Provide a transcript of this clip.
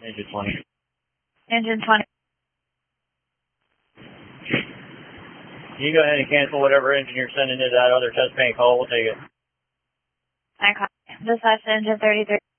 Engine 20. Engine 20. You can go ahead and cancel whatever engine you're sending to that other test paint call. We'll take it. I call. Dispatch to engine 33.